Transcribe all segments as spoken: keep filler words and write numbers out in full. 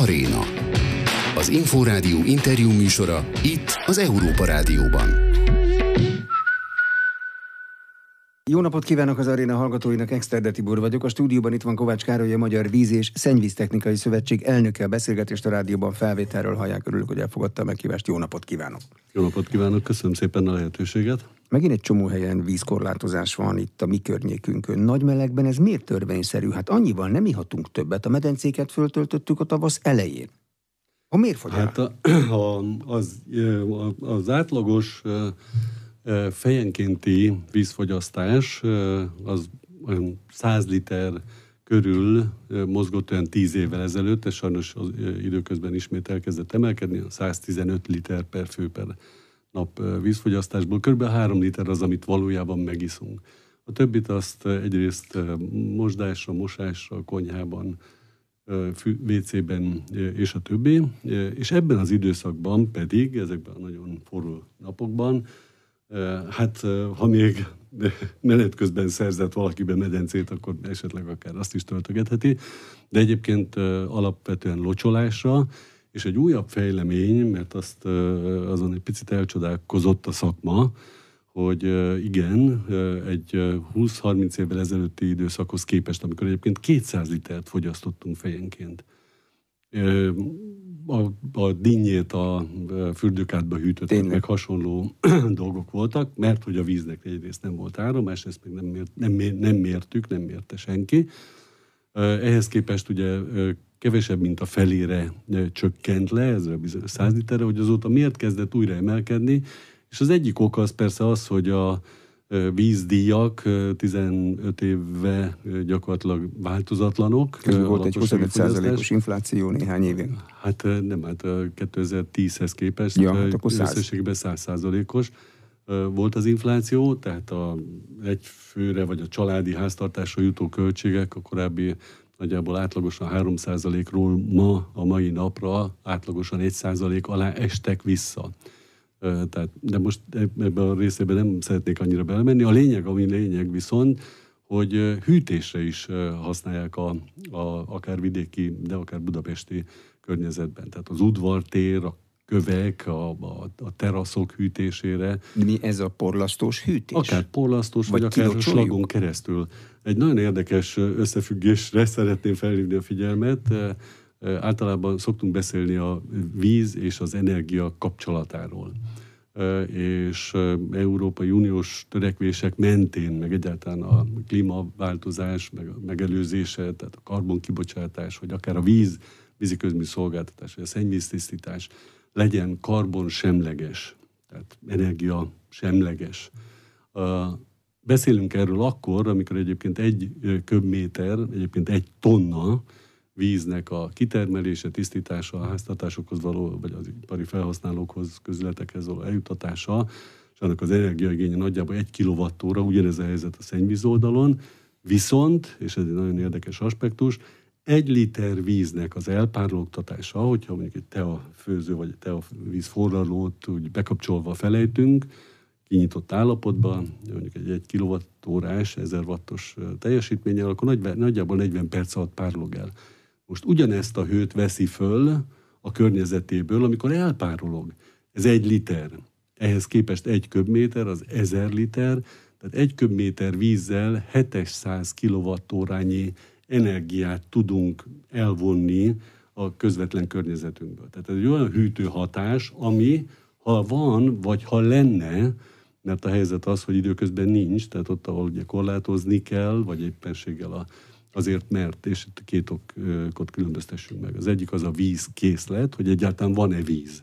Aréna. Az Inforádió interjú műsora itt az Európa Rádióban. Jó napot kívánok az Aréna hallgatóinak, Exterde Tibor vagyok. A stúdióban itt van Kovács Károly, a Magyar Víz- és Szennyvíztechnikai Szövetség elnöke. A beszélgetést a rádióban felvételről hallják. Örülök, hogy elfogadta a meghívást. Jó napot kívánok! Jó napot kívánok, köszönöm szépen a lehetőséget. Megint egy csomó helyen vízkorlátozás van itt a mi környékünkön. Nagy melegben ez miért törvényszerű? Hát annyival nem ihatunk többet. A medencéket föltöltöttük a tavasz elején. Ha miért fogy el? Hát a, a, az, az átlagos fejenkénti vízfogyasztás az olyan száz liter körül mozgott olyan tíz évvel ezelőtt, és sajnos az időközben ismét elkezdett emelkedni, száztizenöt liter per fő per nap vízfogyasztásból. Körülbelül három liter az, amit valójában megiszunk. A többit azt egyrészt mosdásra, mosásra, konyhában, vé cében és a többi. És ebben az időszakban pedig, ezekben a nagyon forró napokban, hát ha még menet közben szerzett valakiben medencét, akkor esetleg akár azt is töltögetheti, de egyébként alapvetően locsolásra, és egy újabb fejlemény, mert azt azon egy picit elcsodálkozott a szakma, hogy igen, egy húsz-harminc évvel ezelőtti időszakhoz képest, amikor egyébként kétszáz litert fogyasztottunk fejenként. A, a dinnyét a fürdőkádba hűtöttek, meg hasonló dolgok voltak, mert hogy a víznek egyrészt nem volt ára, másrészt meg nem, mért, nem, mér, nem mértük, nem mérte senki. Ehhez képest ugye kevesebb, mint a felére csökkent le, ez a bizonyos száz literre, hogy azóta miért kezdett újra emelkedni, és az egyik oka az persze az, hogy a vízdíjak tizenöt évve gyakorlatilag változatlanok. Közben volt egy huszonöt százalékos infláció néhány évén. Hát nem, hát kétezer-tízhez képest ja, hát összességében száz százalékos volt az infláció, tehát a egy főre vagy a családi háztartásra jutó költségek a korábbi nagyjából átlagosan három százalékról ma, a mai napra átlagosan egy százalék alá estek vissza. Tehát, de most ebben a részében nem szeretnék annyira belemenni. A lényeg, ami lényeg viszont, hogy hűtésre is használják a, a, akár vidéki, de akár budapesti környezetben. Tehát az udvartér, a kövek, a, a, a teraszok hűtésére. De mi ez a porlasztós hűtés? Akár porlasztós, vagy, vagy akár slagon keresztül. Egy nagyon érdekes összefüggésre szeretném felhívni a figyelmet. Általában szoktunk beszélni a víz és az energia kapcsolatáról. És Európai Uniós törekvések mentén, meg egyáltalán a klímaváltozás, meg a megelőzése, tehát a karbonkibocsátás, vagy akár a víz, vízi közműszolgáltatás, vagy a szennyvíztisztítás legyen karbonsemleges, tehát energia semleges. Beszélünk erről akkor, amikor egyébként egy köbméter, egyébként egy tonna víznek a kitermelése, tisztítása, a háztartásokhoz való, vagy az ipari felhasználókhoz, közületekhez való eljutatása, és annak az energiaigénye nagyjából egy kilovattóra, ugyanez a helyzet a szennyvíz oldalon, viszont, és ez egy nagyon érdekes aspektus, egy liter víznek az elpárologtatása, hogyha mondjuk egy teafőző, vagy egy teavíz forralót úgy bekapcsolva felejtünk, kinyitott állapotban, mondjuk egy egy kilovattórás, ezer wattos teljesítménnyel, akkor nagy, nagyjából negyven perc alatt párolog el. Most ugyanezt a hőt veszi föl a környezetéből, amikor elpárolog. Ez egy liter. Ehhez képest egy köbméter, az ezer liter, tehát egy köbméter vízzel hétszáz kilovattórányi energiát tudunk elvonni a közvetlen környezetünkből. Tehát ez egy olyan hűtő hatás, ami ha van, vagy ha lenne, mert a helyzet az, hogy időközben nincs, tehát ott, ahol ugye korlátozni kell, vagy éppenséggel a azért mert, és itt két okot különböztessünk meg. Az egyik az a vízkészlet, hogy egyáltalán van-e víz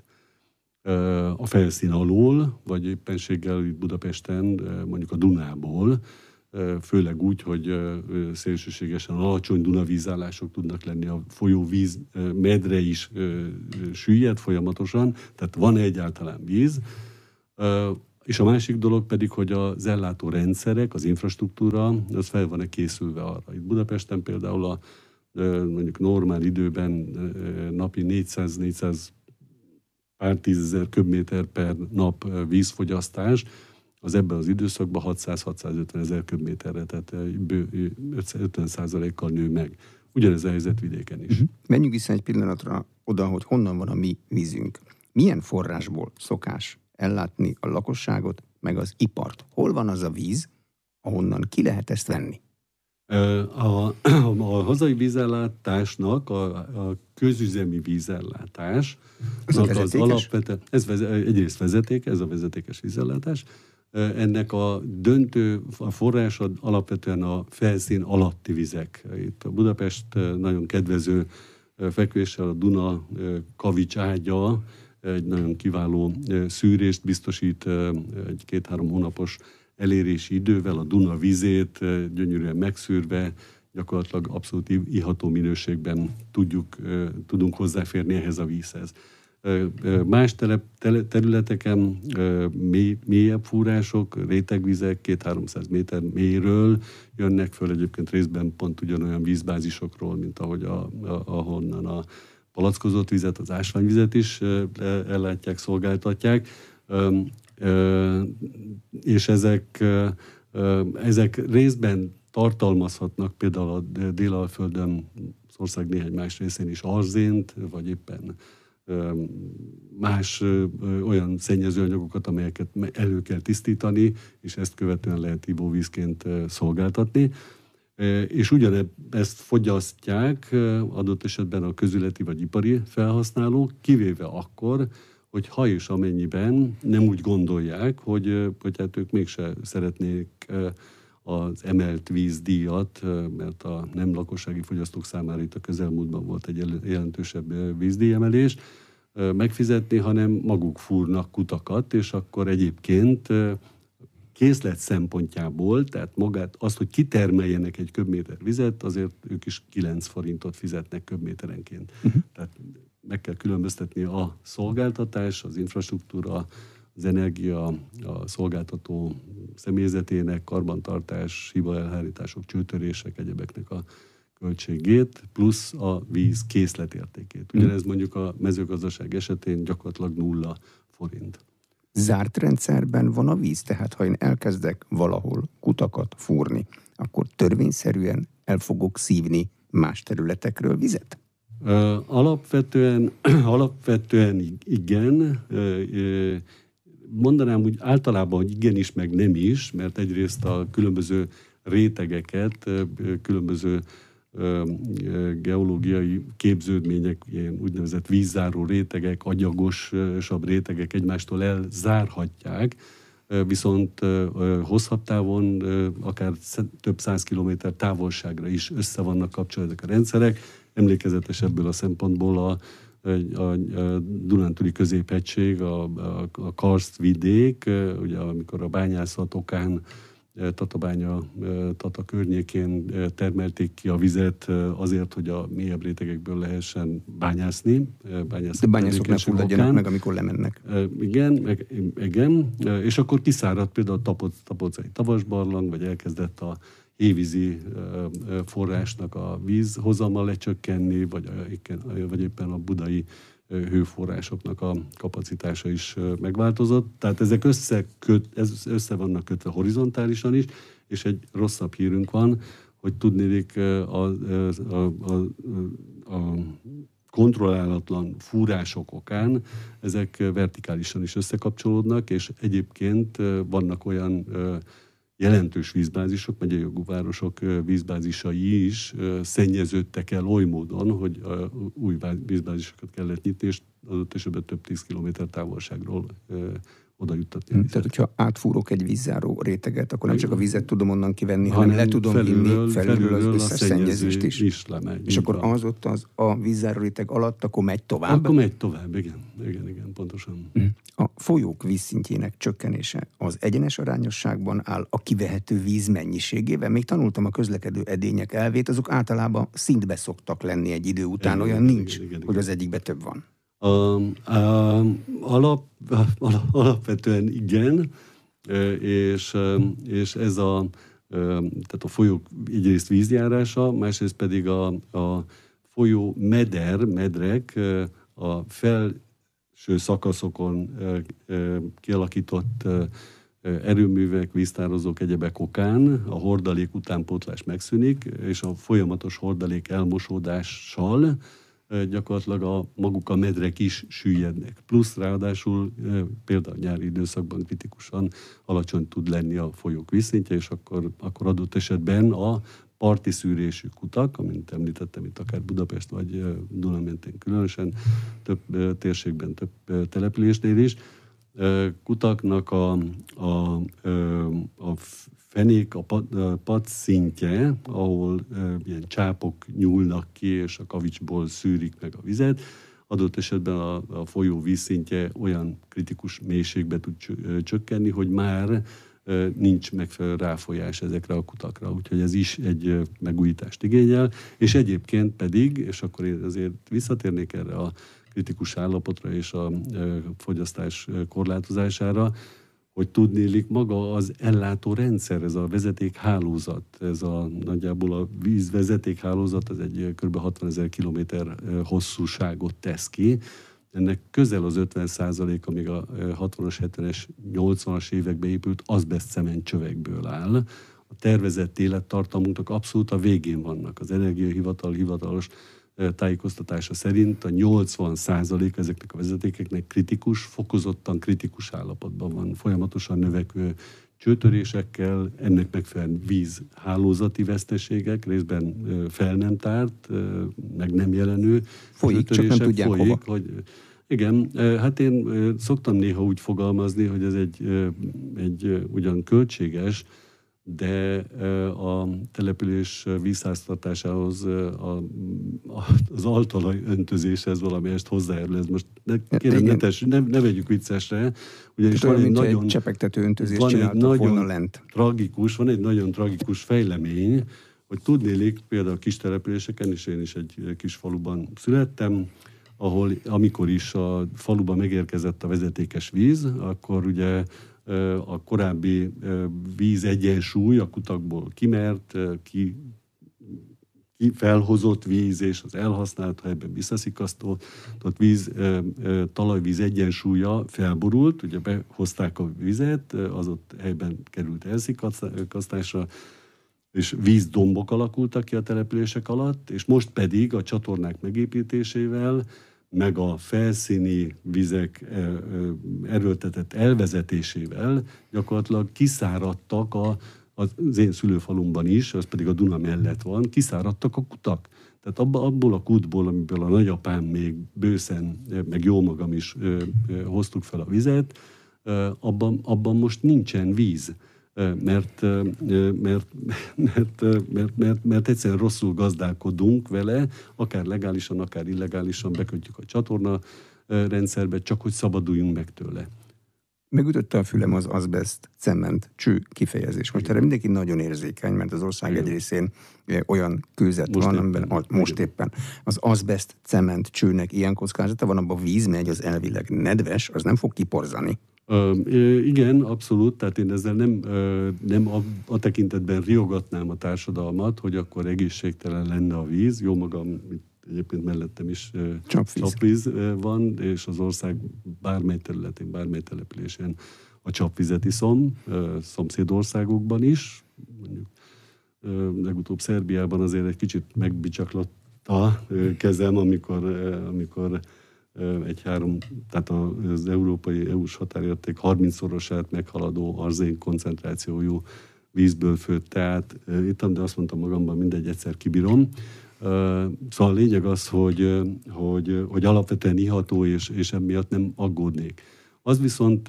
a felszín alól, vagy éppenséggel itt Budapesten, mondjuk a Dunából, főleg úgy, hogy szélsőségesen alacsony Dunavízállások tudnak lenni, a folyóvíz medre is süllyed folyamatosan, tehát van-e egyáltalán víz. És a másik dolog pedig, hogy az ellátó rendszerek, az infrastruktúra, az fel van-e készülve arra. Itt Budapesten például a mondjuk normál időben napi négyszáz-négyszáz pár tízezer köbméter per nap vízfogyasztás, az ebben az időszakban hatszáz-hatszázötven ezer köbméterre, tehát ötven százalékkal nő meg. Ugyanez a helyzet vidéken is. Uh-huh. Menjünk vissza egy pillanatra oda, hogy honnan van a mi vízünk. Milyen forrásból szokás ellátni a lakosságot, meg az ipart? Hol van az a víz, ahonnan ki lehet ezt venni? A, a, a hazai vízellátásnak, a, a közüzemi vízellátás, az, az alapvetően, ez veze, egyrészt vezeték, ez a vezetékes vízellátás, ennek a döntő a forrása alapvetően a felszín alatti vizek. Itt a Budapest nagyon kedvező fekvéssel a Duna kavics ágya egy nagyon kiváló szűrést biztosít egy két-három hónapos elérési idővel, a Duna vizét gyönyörűen megszűrve, gyakorlatilag abszolút iható minőségben tudjuk, tudunk hozzáférni ehhez a vízhez. Más telep, területeken mély, mélyebb fúrások, rétegvizek két-háromszáz méter mélyről jönnek föl, egyébként részben pont ugyanolyan vízbázisokról, mint ahogy a, a, ahonnan a palackozott vizet, az ásványvizet is ellátják, szolgáltatják. És ezek, ezek részben tartalmazhatnak például a Dél-Alföldön, az ország néhány más részén is arzént, vagy éppen más olyan szennyezőanyagokat, amelyeket elő kell tisztítani, és ezt követően lehet ivóvízként szolgáltatni. És ugyanezt fogyasztják adott esetben a közületi vagy ipari felhasználók, kivéve akkor, hogy ha és amennyiben nem úgy gondolják, hogy, hogy hát ők mégse szeretnék az emelt vízdíjat, mert a nem lakossági fogyasztók számára itt a közelmúltban volt egy jelentősebb vízdíjemelés, megfizetni, hanem maguk fúrnak kutakat, és akkor egyébként készlet szempontjából, tehát magát azt, hogy kitermeljenek egy köbméter vizet, azért ők is kilenc forintot fizetnek köbméterenként. Uh-huh. Tehát meg kell különböztetni a szolgáltatás, az infrastruktúra, az energia, a szolgáltató személyzetének, karbantartás, hibaelhárítások, csőtörések, egyebeknek a költségét, plusz a víz készletértékét. Ugyanez mondjuk a mezőgazdaság esetén gyakorlatilag nulla forint. Zárt rendszerben van a víz, tehát ha én elkezdek valahol kutakat fúrni, akkor törvényszerűen el fogok szívni más területekről vizet? Alapvetően, alapvetően igen. Mondanám úgy általában, hogy igenis, meg nem is, mert egyrészt a különböző rétegeket, különböző geológiai képződmények, ilyen úgynevezett vízzáró rétegek, agyagosabb rétegek egymástól elzárhatják, viszont hosszabb távon, akár több száz kilométer távolságra is össze vannak kapcsolva ezek a rendszerek. Emlékezetes ebből a szempontból a, a, a Dunántúli középhegység, a, a, a karsztvidék, ugye amikor a bányászat okán Tatabánya, Tata környékén termelték ki a vizet azért, hogy a mélyebb rétegekből lehessen bányászni. De bányászok ne fulladjanak meg, amikor lemennek. Igen, meg, igen, és akkor kiszáradt például a Tapoc, tapocai tavasbarlang, vagy elkezdett a hévízi forrásnak a vízhozama lecsökkenni, vagy, vagy éppen a budai hőforrásoknak a kapacitása is megváltozott. Tehát ezek összeköt, ez össze vannak kötve horizontálisan is, és egy rosszabb hírünk van, hogy tudnélik a, a, a, a, a kontrollálatlan fúrások okán ezek vertikálisan is összekapcsolódnak, és egyébként vannak olyan jelentős vízbázisok, megyei jogú városok vízbázisai is szennyeződtek el oly módon, hogy új vízbázisokat kellett nyitni, és adott esetben több tíz kilométer távolságról oda juttatni. Hmm, tehát, hogyha átfúrok egy vízzáró réteget, akkor nem csak a vizet tudom onnan kivenni, hanem, hanem le tudom felülről, vinni felülről, felülről az összes szennyezést is. is lemegy, és akkor van. Az ott az a vízzáró réteg alatt, akkor megy tovább? Akkor megy tovább, igen. Igen, igen, pontosan. Hmm. A folyók vízszintjének csökkenése az egyenes arányosságban áll a kivehető víz mennyiségével. Még tanultam a közlekedő edények elvét, azok általában szintbe szoktak lenni egy idő után, igen, olyan igen, nincs, igen, igen, hogy az egyikbe több van. A, a, alap, alap, alapvetően igen, és, és ez a, tehát a folyók egyrészt vízjárása, másrészt pedig a, a folyó meder, medrek a felső szakaszokon kialakított erőművek, víztározók, egyebek okán a hordalék utánpótlás megszűnik, és a folyamatos hordalék elmosódással gyakorlatilag a, maguk a medrek is süllyednek. Plusz ráadásul például nyári időszakban kritikusan alacsony tud lenni a folyók vízszintje, és akkor, akkor adott esetben a parti szűrésű kutak, amint említettem itt akár Budapest vagy Duna mentén különösen, több térségben, több településnél is, kutaknak a, a, a fenék, a pad szintje, ahol ilyen csápok nyúlnak ki, és a kavicsból szűrik meg a vizet, adott esetben a, a folyó vízszintje olyan kritikus mélységbe tud csökkenni, hogy már nincs megfelelő ráfolyás ezekre a kutakra. Úgyhogy ez is egy megújítást igényel, és egyébként pedig, és akkor én azért visszatérnék erre a kritikus állapotra és a fogyasztás korlátozására, hogy tudnélik maga az ellátó rendszer, ez a vezetékhálózat, ez a nagyjából a vízvezetékhálózat, ez egy kb. hatvanezer kilométer hosszúságot tesz ki. Ennek közel az ötven százalék, amíg a hatvanas, hetvenes, nyolcvanas években épült azbesztcement csövekből áll. A tervezett élettartamunknak abszolút a végén vannak. Az Energiahivatal hivatalos tájékoztatása szerint a nyolcvan százalék ezeknek a vezetékeknek kritikus, fokozottan kritikus állapotban van, folyamatosan növekvő csőtörésekkel, ennek megfelelően vízhálózati veszteségek, részben fel nem tárt, meg nem jelenő folyik, csak nem tudják folyik, hova. hogy igen, hát én szoktam néha úgy fogalmazni, hogy ez egy, egy ugyan költséges, de a település vízháztartásához a, az altalaj öntözéshez valamelyest hozzájárul. Ez most ne, kérem, ne, tess, ne, ne vegyük viccesre, ugyanis van egy nagyon egy csepegtető öntözést csináltak volna lent. Tragikus, van egy nagyon tragikus fejlemény, hogy tudnélik például a kis településeken, és én is egy kis faluban születtem, ahol amikor is a faluban megérkezett a vezetékes víz, akkor ugye a korábbi víz egyensúly a kutakból kimert, ki, ki felhozott víz és az elhasznált, ha ebben visszaszikasztott víz, talajvíz egyensúlya felborult, ugye behozták a vizet, az ott helyben került elszikasztásra, és vízdombok alakultak ki a települések alatt, és most pedig a csatornák megépítésével meg a felszíni vizek erőltetett elvezetésével gyakorlatilag kiszáradtak a, az én szülőfalumban is, az pedig a Duna mellett van, kiszáradtak a kutak. Tehát abba, abból a kútból, amiből a nagyapám még bőszen, meg jó magam is hoztuk fel a vizet, abban, abban most nincsen víz. Mert, mert, mert, mert, mert, mert egyszerűen rosszul gazdálkodunk vele, akár legálisan, akár illegálisan bekötjük a csatorna rendszerbe, csak hogy szabaduljunk meg tőle. Megütötte a fülem az azbest, cement, cső kifejezés. Most erre mindenki nagyon érzékeny, mert az ország egy részén olyan kőzet most van, amiben a, most éppen az azbest, cement, csőnek ilyen kockázata van, abban víz megy, az elvileg nedves, az nem fog kiporzani. Uh, igen, abszolút, tehát én ezzel nem, uh, nem a, a tekintetben riogatnám a társadalmat, hogy akkor egészségtelen lenne a víz. Jó magam, egyébként mellettem is uh, csapvíz, csapvíz uh, van, és az ország bármely területén, bármely településen a csapvizet iszom, uh, szomszédországokban is. Mondjuk uh, legutóbb Szerbiában azért egy kicsit megbicsaklott a uh, kezem, amikor, uh, amikor egy három, tehát az európai é u-s határérték harmincszorosát meghaladó arzén koncentrációjú vízből főtt teát ittam, de azt mondtam magamban, mindegy, egyszer kibírom. Szóval a lényeg az, hogy, hogy, hogy alapvetően iható, és, és emiatt nem aggódnék. Az viszont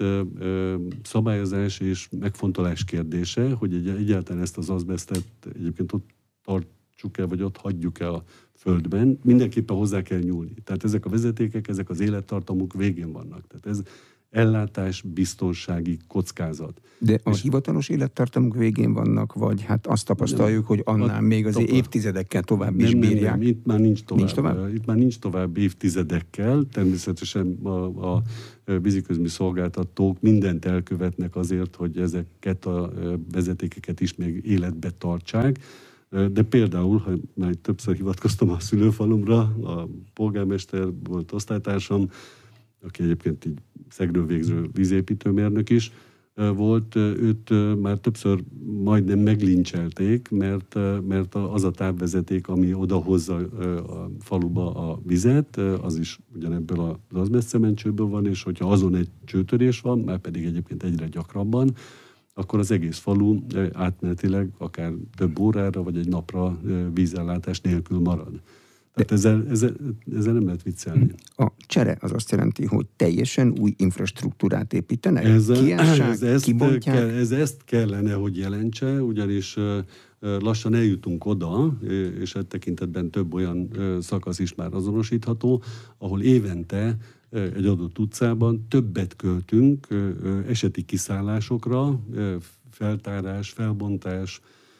szabályozás és megfontolás kérdése, hogy egy, egyáltalán ezt az azbesztet egyébként ott tartsuk el, vagy ott hagyjuk el a földben, mindenképpen hozzá kell nyúlni. Tehát ezek a vezetékek, ezek az élettartamuk végén vannak. Tehát ez ellátás, biztonsági kockázat. De a és hivatalos élettartamuk végén vannak, vagy hát azt tapasztaljuk, nem, hogy annál még azért tovább, évtizedekkel tovább nem, is bírják? Nem, nem, itt már nincs tovább. Nincs tovább? Itt már nincs tovább évtizedekkel. Természetesen a, a víziközmű szolgáltatók mindent elkövetnek azért, hogy ezeket a vezetékeket is még életbe tartsák. De például, ha már többször hivatkoztam a szülőfalumra, a polgármester volt osztálytársam, aki egyébként így szegről végző vízépítőmérnök is, volt, őt már többször majdnem meglincselték, mert, mert az a távvezeték, ami odahozza a faluba a vizet, az is ugyanebből az azbesztcementcsőből van, és hogyha azon egy csőtörés van, már pedig egyébként egyre gyakrabban, akkor az egész falu átmenetileg akár több órára vagy egy napra vízellátás nélkül marad. Tehát ezzel, ezzel, ezzel nem lehet viccelni. A csere az azt jelenti, hogy teljesen új infrastruktúrát építenek? Ez, Kiássák, ez, ezt, kibontják? Kell, ez ezt kellene, hogy jelentse, ugyanis lassan eljutunk oda, és e tekintetben több olyan szakasz is már azonosítható, ahol évente egy adott utcában többet költünk eseti kiszállásokra, feltárás, felbontás,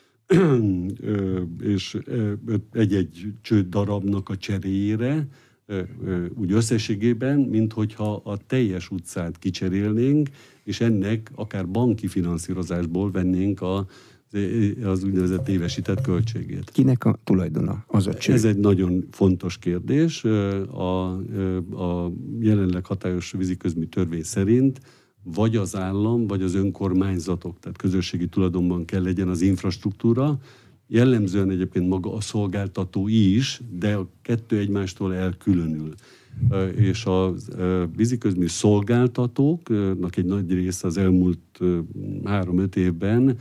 és egy-egy csőd darabnak a cseréjére, úgy összességében, mint hogyha a teljes utcát kicserélnénk, és ennek akár banki finanszírozásból vennénk a, az úgynevezett évesített költségét. Kinek a tulajdona az a cső? Ez egy nagyon fontos kérdés. A, a jelenleg hatályos víziközmű törvény szerint vagy az állam, vagy az önkormányzatok, tehát közösségi tulajdonban kell legyen az infrastruktúra, jellemzően egyébként maga a szolgáltató is, de a kettő egymástól elkülönül. És a víziközmű szolgáltatóknak egy nagy része az elmúlt három-öt évben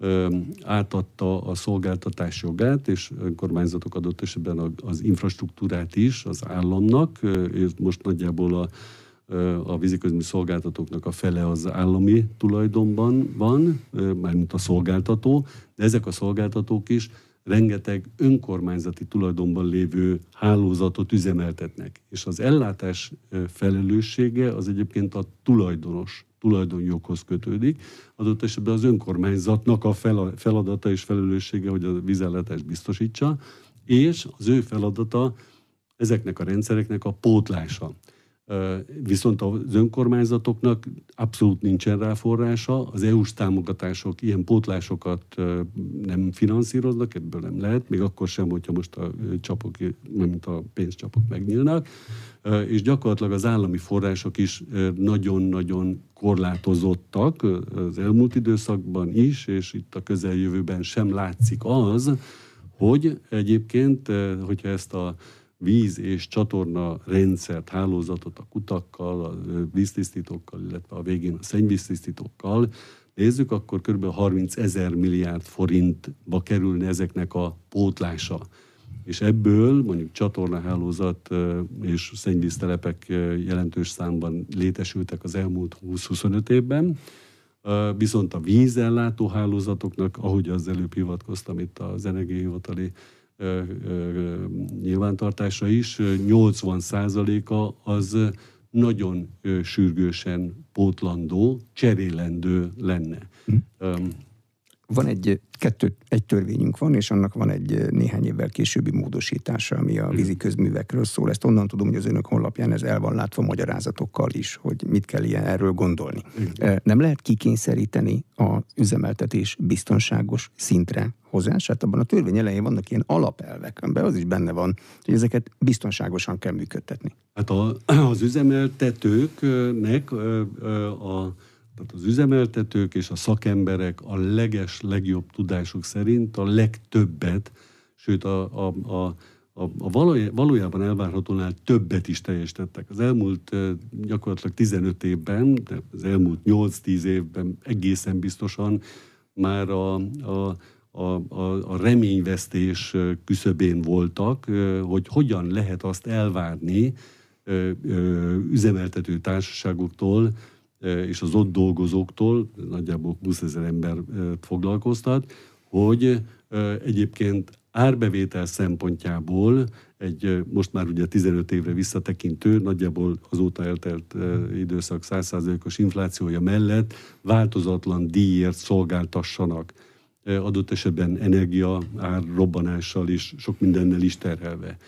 átadta a szolgáltatás jogát, és önkormányzatok adott esetben az infrastruktúrát is az államnak, és most nagyjából a a víziközmű szolgáltatóknak a fele az állami tulajdonban van, mármint a szolgáltató, de ezek a szolgáltatók is rengeteg önkormányzati tulajdonban lévő hálózatot üzemeltetnek. És az ellátás felelőssége az egyébként a tulajdonos, tulajdonjoghoz kötődik. Adott esetben az önkormányzatnak a feladata és felelőssége, hogy a vízellátást biztosítsa, és az ő feladata ezeknek a rendszereknek a pótlása. Viszont az önkormányzatoknak abszolút nincsen rá forrása, az é u-s támogatások ilyen pótlásokat nem finanszíroznak, ebből nem lehet, még akkor sem, hogyha most a csapok, mint a pénzcsapok megnyílnak, és gyakorlatilag az állami források is nagyon-nagyon korlátozottak az elmúlt időszakban is, és itt a közeljövőben sem látszik az, hogy egyébként, hogyha ezt a víz- és csatorna rendszert, hálózatot a kutakkal, a víztisztítókkal, illetve a végén a szennyvíztisztítókkal nézzük, akkor kb. harmincezer milliárd forintba kerülne ezeknek a pótlása. És ebből mondjuk csatornahálózat és szennyvíztelepek jelentős számban létesültek az elmúlt húsz-huszonöt évben, viszont a vízellátó hálózatoknak, ahogy az előbb hivatkoztam itt az energiahivatali nyilvántartásra is, nyolcvan százaléka az nagyon sürgősen pótlandó, cserélendő lenne. Hmm. Van egy, kettő, egy törvényünk van, és annak van egy néhány évvel későbbi módosítása, ami a vízi közművekről szól. Ezt onnan tudom, hogy az önök honlapján ez el van látva magyarázatokkal is, hogy mit kell ilyen erről gondolni. Igen. Nem lehet kikényszeríteni az üzemeltetés biztonságos szintre hozását? Abban a törvény elején vannak ilyen alapelvek, amiben az is benne van, hogy ezeket biztonságosan kell működtetni. Hát a, az üzemeltetőknek a Tehát az üzemeltetők és a szakemberek a leges, legjobb tudásuk szerint a legtöbbet, sőt a, a, a, a, a valójában elvárhatónál többet is teljesítettek. Az elmúlt gyakorlatilag tizenöt évben, de az elmúlt nyolc-tíz évben egészen biztosan már a, a, a, a, a reményvesztés küszöbén voltak, hogy hogyan lehet azt elvárni üzemeltető társaságoktól, és az ott dolgozóktól, nagyjából húszezer ember foglalkoztat, hogy egyébként árbevétel szempontjából egy most már ugye tizenöt évre visszatekintő, nagyjából azóta eltelt időszak száz százalékos inflációja mellett változatlan díjért szolgáltassanak, adott esetben energia ár robbanással is, sok mindennel is terhelve.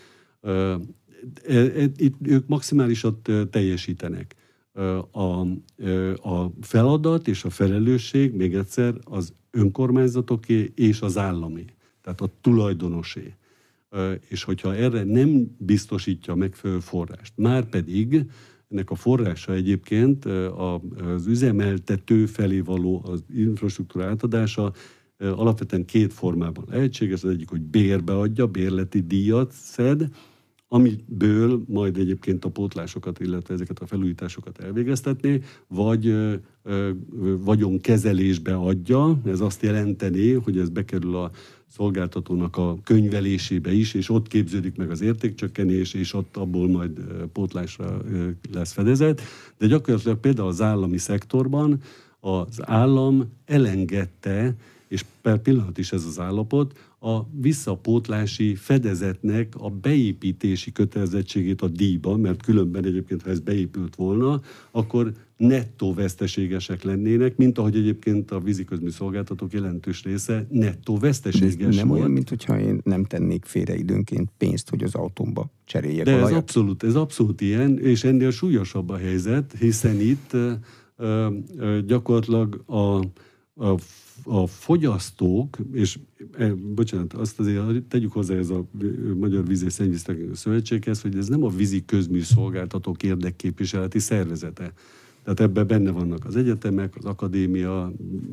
Itt ők maximálisat teljesítenek. A, a feladat és a felelősség, még egyszer, az önkormányzatoké és az állami, tehát a tulajdonosé. És hogyha erre nem biztosítja megfelelő forrást, márpedig ennek a forrása egyébként az üzemeltető felé való az infrastruktúra átadása alapvetően két formában lehetséges. Az egyik, hogy bérbe adja, bérleti díjat szed, amiből majd egyébként a pótlásokat, illetve ezeket a felújításokat elvégeztetné, vagy ö, ö, vagyonkezelésbe adja. Ez azt jelenteni, hogy ez bekerül a szolgáltatónak a könyvelésébe is, és ott képződik meg az értékcsökkenés, és ott abból majd pótlásra lesz fedezet. De gyakorlatilag például az állami szektorban az állam elengedte, és per pillanat is ez az állapot, a visszapótlási fedezetnek a beépítési kötelezettségét a díjba, mert különben egyébként, ha ez beépült volna, akkor nettó veszteségesek lennének, mint ahogy egyébként a víziközmű szolgáltatók jelentős része nettó veszteséges nem volt. Nem olyan, mint hogyha én nem tennék félre időnként pénzt, hogy az autómba cseréljek De olajat. ez abszolút, ez abszolút ilyen, és ennél súlyosabb a helyzet, hiszen itt ö, ö, gyakorlatilag a, a a fogyasztók, és eh, bocsánat, azt azért tegyük hozzá ez a Magyar Víz- és Szennyvíztechnikai Szövetséghez, hogy ez nem a vízi közmű szolgáltatók érdekképviseleti szervezete. Tehát ebben benne vannak az egyetemek, az akadémia,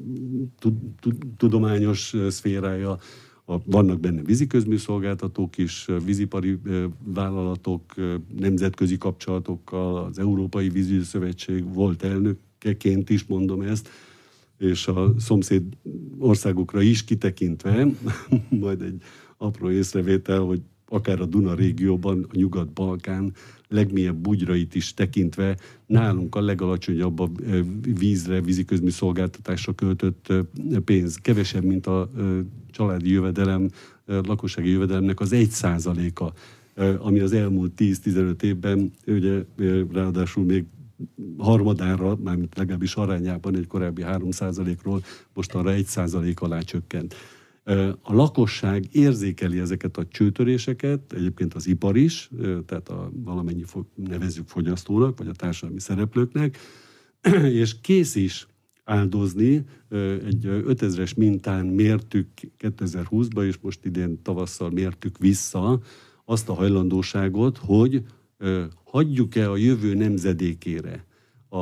tudományos szférája, a, vannak benne víziközmű szolgáltatók is, vízipari vállalatok, nemzetközi kapcsolatokkal, az Európai Vízügyi Szövetség volt elnökeként is mondom ezt, és a szomszéd országokra is kitekintve, majd egy apró észrevétel, hogy akár a Duna régióban, a Nyugat-Balkán legmélyebb bugyrait is tekintve nálunk a legalacsonyabb a vízre, víziközmű szolgáltatásra költött pénz. Kevesebb, mint a családi jövedelem, lakossági jövedelemnek az egy százaléka, ami az elmúlt tíz-tizenöt évben, ugye ráadásul még harmadára, mármint legalábbis arányában egy korábbi három százalékról mostanra egy százalék alá csökkent. A lakosság érzékeli ezeket a csőtöréseket, egyébként az ipar is, tehát a valamennyi nevezzük fogyasztónak, vagy a társadalmi szereplőknek, és kész is áldozni. Egy ötezres mintán mértük kétezer-húszban, és most idén tavasszal mértük vissza azt a hajlandóságot, hogy hagyjuk-e a jövő nemzedékére a,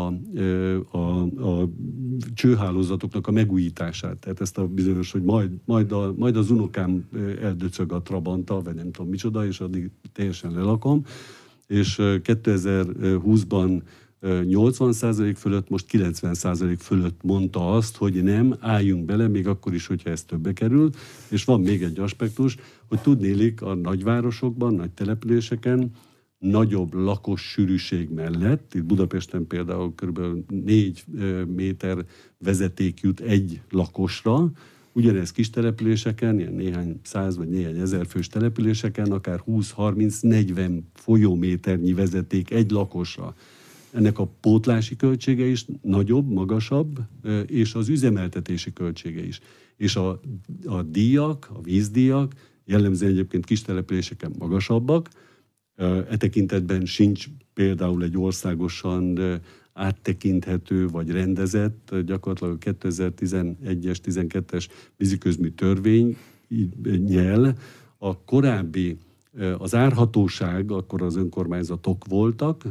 a, a csőhálózatoknak a megújítását. Tehát ezt a bizonyos, hogy majd, majd, a, majd az unokám eldöcög a Trabanttal, vagy nem tudom micsoda, és addig teljesen lelakom. És kétezer-húszban nyolcvan százalék fölött, most kilencven százalék fölött mondta azt, hogy nem, álljunk bele, még akkor is, hogyha ez többe kerül. És van még egy aspektus, hogy tudnélik a nagyvárosokban, nagy településeken, nagyobb lakos sűrűség mellett, itt Budapesten például kb. négy méter vezeték jut egy lakosra, ugyanez kis településeken, ilyen néhány száz vagy néhány ezer fős településeken, akár húsz-harminc-negyven folyóméternyi vezeték egy lakosra. Ennek a pótlási költsége is nagyobb, magasabb, és az üzemeltetési költsége is. És a, a díjak, a vízdíjak jellemzően egyébként kis településeken magasabbak. E tekintetben sincs például egy országosan áttekinthető vagy rendezett, gyakorlatilag a kétezer-tizenegyes, tizenkettes víziközmű törvénynyel a korábbi, az árhatóság, akkor az önkormányzatok voltak,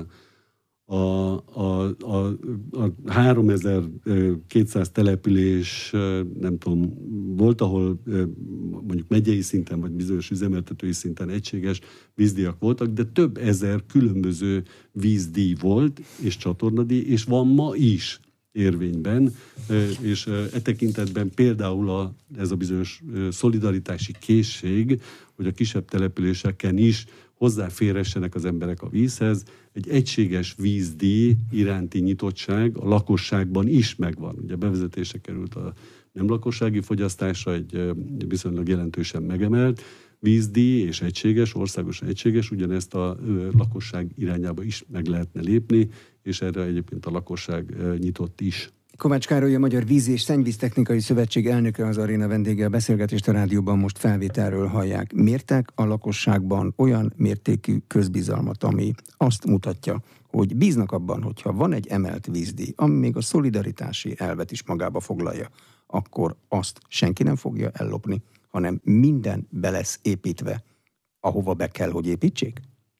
a, a, a, a háromezer-kétszáz település, nem tudom, volt, ahol mondjuk megyei szinten, vagy bizonyos üzemeltetői szinten egységes vízdíjak voltak, de több ezer különböző vízdíj volt, és csatornadíj, és van ma is érvényben, és e tekintetben például a, ez a bizonyos szolidaritási készség, hogy a kisebb településeken is hozzáférhessenek az emberek a vízhez, egy egységes vízdíj iránti nyitottság a lakosságban is megvan. Ugye bevezetése került a nem lakossági fogyasztásra, egy viszonylag jelentősen megemelt vízdíj, és egységes, országosan egységes, ugyanezt a lakosság irányába is meg lehetne lépni, és erre egyébként a lakosság nyitott is. Kovács Károly, a Magyar Víz- és Szennyvíztechnikai Szövetség elnöke, az Aréna vendége. A beszélgetést a rádióban most felvételről hallják. Mértek a lakosságban olyan mértékű közbizalmat, ami azt mutatja, hogy bíznak abban, hogyha van egy emelt vízdíj, ami még a szolidaritási elvet is magába foglalja, akkor azt senki nem fogja ellopni, hanem minden be lesz építve, ahova be kell, hogy építsék?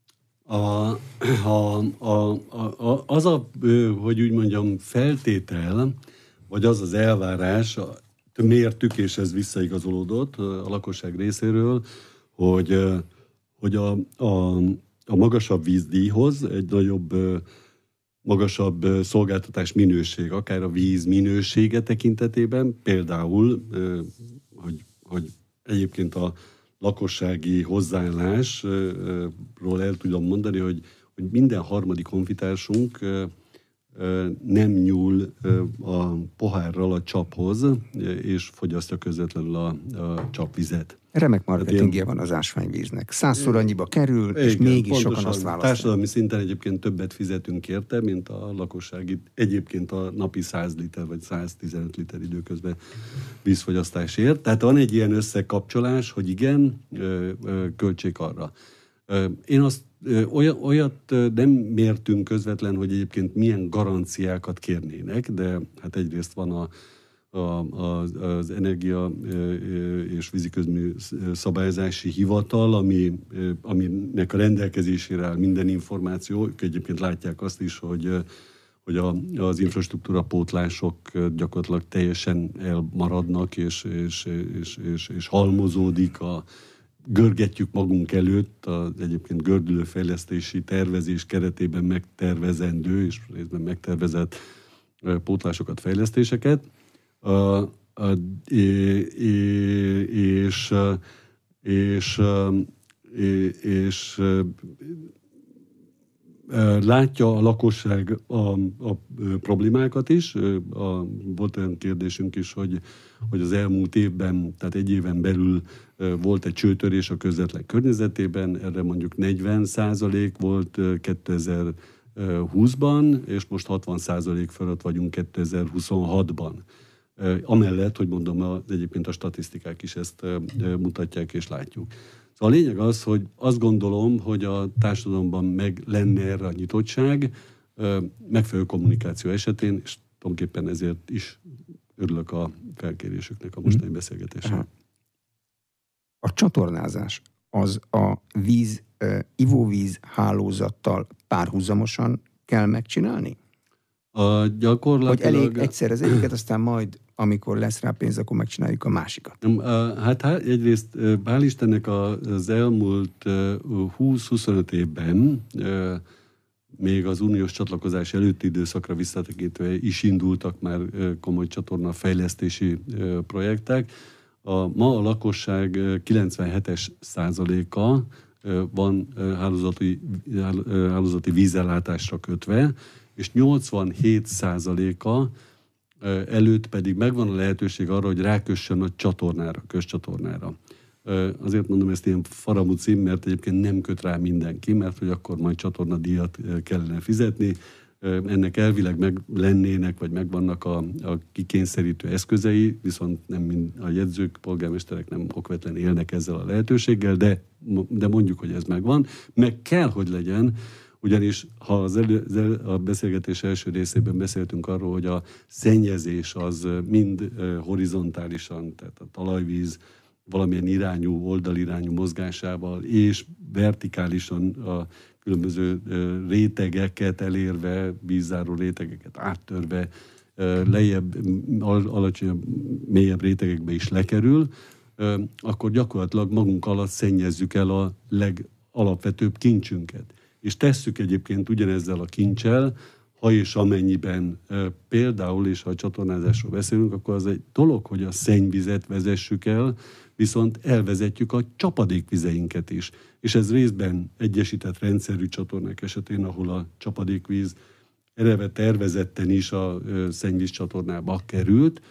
A, a, a, a, az a, hogy úgy mondjam, feltétel, vagy az az elvárás, mértük, és ez visszaigazolódott a lakosság részéről, hogy, hogy a, a, a magasabb vízdíjhoz egy nagyobb, magasabb szolgáltatás minőség, akár a víz minősége tekintetében, például, hogy, hogy egyébként a lakossági hozzáállásról el tudom mondani, hogy, hogy minden harmadik honfitársunk nem nyúl a pohárral a csaphoz, és fogyasztja közvetlenül a, a csapvizet. Remek marketingje van az ásványvíznek. Százszor annyiba kerül, és igen, mégis sokan azt választják. Társadalmi szinten egyébként többet fizetünk érte, mint a lakossági, egyébként a napi száz liter vagy száztizenöt liter időközben vízfogyasztásért. Tehát van egy ilyen összekapcsolás, hogy igen, költség arra. Én azt olyat nem mértünk közvetlen, hogy egyébként milyen garanciákat kérnének, de hát egyrészt van a A, az, az Energia és Víziközmű Szabályozási Hivatal, ami, aminek a rendelkezésére áll minden információ. Ők egyébként látják azt is, hogy, hogy a, az infrastruktúra pótlások gyakorlatilag teljesen elmaradnak, és, és, és, és, és halmozódik a görgetjük magunk előtt az egyébként gördülőfejlesztési tervezés keretében megtervezendő és részben megtervezett pótlásokat, fejlesztéseket. Uh, uh, és, és, és, és uh, látja a lakosság a, a problémákat is. A, volt olyan kérdésünk is, hogy, hogy az elmúlt évben, tehát egy éven belül volt egy csőtörés a közvetlen környezetében, erre mondjuk negyven százalék volt kétezer-húszban, és most hatvan százalék fölött vagyunk kétezer-huszonhatban. Amellett, hogy mondom, az, egyébként a statisztikák is ezt mutatják és látjuk. Szóval a lényeg az, hogy azt gondolom, hogy a társadalomban meg lenne erre a nyitottság, megfelelő kommunikáció esetén, és tulajdonképpen ezért is örülök a felkérésüknek a mostani beszélgetésre. A csatornázás az a víz, ivóvíz hálózattal párhuzamosan kell megcsinálni? A gyakorlatilag... Vagy elég egyszer az egyiket, aztán majd, amikor lesz rá pénz, akkor megcsináljuk a másikat. Hát, hát egyrészt hál' Istennek az elmúlt húsz-huszonöt évben, még az uniós csatlakozás előtti időszakra visszatekintve is indultak már komoly csatornafejlesztési projektek. A, ma a lakosság kilencvenhetes százaléka van hálózati, hálózati vízellátásra kötve, és nyolcvanhét százaléka előtt pedig megvan a lehetőség arra, hogy rákössön a csatornára, közcsatornára. Azért mondom ezt ilyen faramúci, mert egyébként nem köt rá mindenki, mert hogy akkor majd csatornadíjat kellene fizetni. Ennek elvileg meg lennének, vagy megvannak a, a kikényszerítő eszközei, viszont nem mind a jegyzők, polgármesterek nem okvetlen élnek ezzel a lehetőséggel, de, de mondjuk, hogy ez megvan. Meg kell, hogy legyen, ugyanis ha az elő, az elő, a beszélgetés első részében beszéltünk arról, hogy a szennyezés az mind horizontálisan, tehát a talajvíz valamilyen irányú, oldalirányú mozgásával, és vertikálisan a különböző rétegeket elérve, vízzáró rétegeket áttörve, lejjebb, alacsonyabb, mélyebb rétegekbe is lekerül, akkor gyakorlatilag magunk alatt szennyezzük el a legalapvetőbb kincsünket. És tesszük egyébként ugyanezzel a kincsel, ha és amennyiben például, és ha a csatornázásról beszélünk, akkor az egy dolog, hogy a szennyvizet vezessük el, viszont elvezetjük a csapadékvizeinket is. És ez részben egyesített rendszerű csatornák esetén, ahol a csapadékvíz eleve tervezetten is a szennyvíz csatornába került,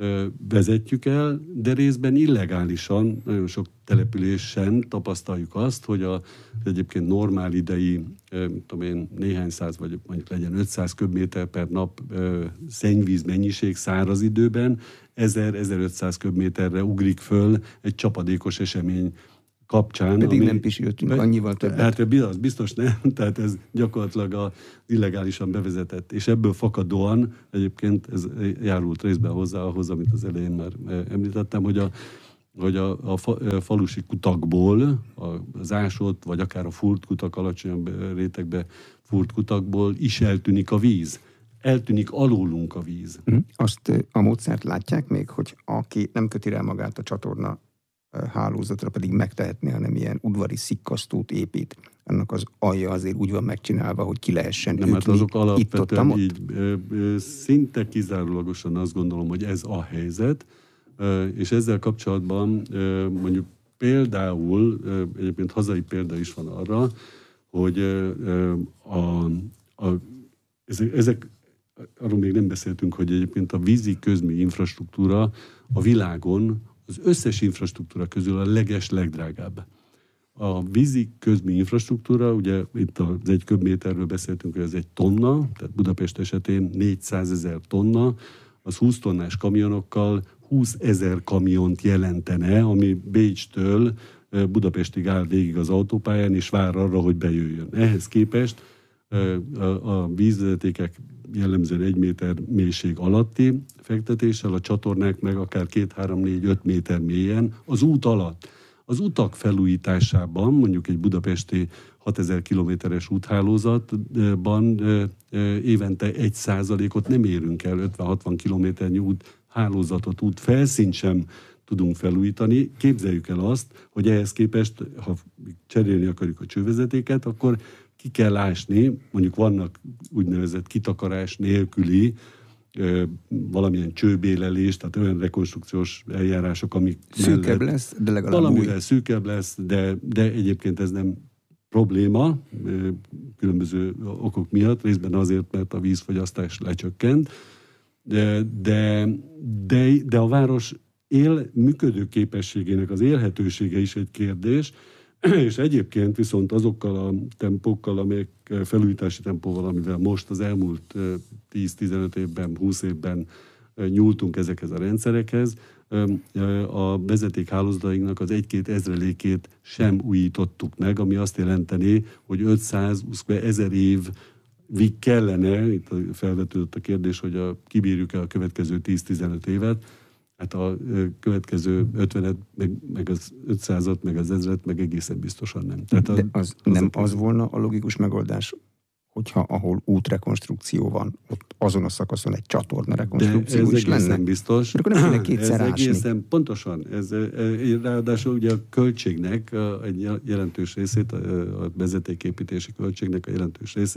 vezetjük el, de részben illegálisan, nagyon sok településen tapasztaljuk azt, hogy a, egyébként normál idei, tudom én, néhány száz, vagy mondjuk legyen ötszáz köbméter per nap szennyvíz mennyiség száraz időben, ezer-ezerötszáz köbméterre ugrik föl egy csapadékos esemény kapcsán. Pedig ami, nem pisiltünk annyival többet. Hát biztos, biztos nem, tehát ez gyakorlatilag az illegálisan bevezetett. És ebből fakadóan egyébként ez járult részben hozzá ahhoz, amit az elején már említettem, hogy a, hogy a, a, fa, a falusi kutakból, az ásott, vagy akár a furt kutak, alacsonyabb rétegbe furt kutakból is eltűnik a víz. Eltűnik alólunk a víz. Azt a módszert látják még, hogy aki nem köti rá magát a csatorna hálózatra, pedig megtehetné, hanem ilyen udvari szikkasztót épít. Annak az alja azért úgy van megcsinálva, hogy ki lehessen nem, hát azok alapvetően itt, így szinte kizárólagosan azt gondolom, hogy ez a helyzet, és ezzel kapcsolatban mondjuk például, egyébként hazai példa is van arra, hogy a, a, ezek, ezek, arról még nem beszéltünk, hogy egyébként a vízi közmű infrastruktúra a világon az összes infrastruktúra közül a leges, legdrágább. A vízi közmű infrastruktúra, ugye itt az egy köbméterről beszéltünk, hogy ez egy tonna, tehát Budapest esetén négyszázezer tonna, az húsz tonnás kamionokkal húszezer kamiont jelentene, ami Bécstől Budapestig áll végig az autópályán, és vár arra, hogy bejöjjön. Ehhez képest a vízvezetékek jellemzően egy méter mélység alatti fektetéssel, a csatornák meg akár két, három, négy, öt méter mélyen az út alatt. Az utak felújításában, mondjuk egy budapesti hatezer kilométeres úthálózatban évente egy százalékot nem érünk el, ötven-hatvan kilométernyi út hálózatot, út felszínt sem tudunk felújítani. Képzeljük el azt, hogy ehhez képest, ha cserélni akarjuk a csővezetéket, akkor ki kell ásni, mondjuk vannak úgynevezett kitakarás nélküli ö, valamilyen csőbélelés, tehát olyan rekonstrukciós eljárások, amik szűkebb mellett lesz, de legalább valamivel új. szűkebb lesz, de, de egyébként ez nem probléma, ö, különböző okok miatt, részben azért, mert a vízfogyasztás lecsökkent, de, de, de, de a város él működő képességének az élhetősége is egy kérdés, és egyébként viszont azokkal a tempókkal, amelyek felújítási tempóval, amivel most az elmúlt tíz-tizenöt évben, húsz évben nyúltunk ezekhez a rendszerekhez, a vezetékhálózatainknak az egy-két ezrelékét sem újítottuk meg, ami azt jelenteni, hogy ötszáz ezer évig kellene, itt felvetődött a kérdés, hogy a, kibírjuk-e a következő tíz-tizenöt évet, hát a következő ötvenet, meg, meg az ötszázat, meg az ezret, meg egészen biztosan nem. Tehát de az, az nem az volna a logikus megoldás, hogyha ahol útrekonstrukció van, ott azon a szakaszon egy csatorna rekonstrukció de ez is lenne. Nem biztos. Akkor nem kéne kétszer ez ásni. Egészen pontosan. Ez, ráadásul ugye a költségnek egy jelentős részét, a vezetéképítési költségnek a jelentős részét